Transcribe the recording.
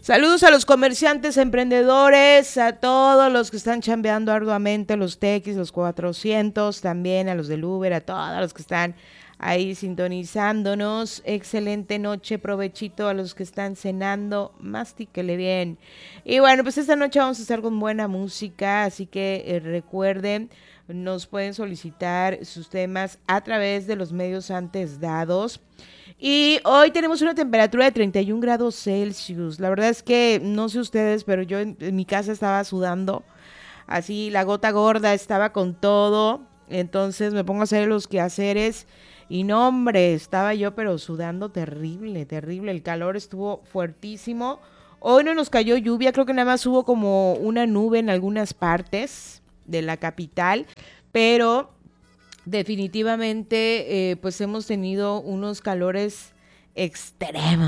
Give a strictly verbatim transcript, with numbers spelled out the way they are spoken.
Saludos a los comerciantes, emprendedores, a todos los que están chambeando arduamente, los tequis, los cuatrocientos, también a los del Uber, a todos los que están ahí sintonizándonos. Excelente noche, provechito a los que están cenando, mastíquele bien. Y bueno, pues esta noche vamos a estar con buena música, así que eh, recuerden, nos pueden solicitar sus temas a través de los medios antes dados. Y hoy tenemos una temperatura de treinta y un grados Celsius. La verdad es que no sé ustedes, pero yo en, en mi casa estaba sudando. Así la gota gorda estaba con todo. Entonces me pongo a hacer los quehaceres. Y no, hombre, estaba yo pero sudando terrible, terrible. El calor estuvo fuertísimo. Hoy no nos cayó lluvia, creo que nada más hubo como una nube en algunas partes de la capital. Pero definitivamente, eh, pues hemos tenido unos calores extremos.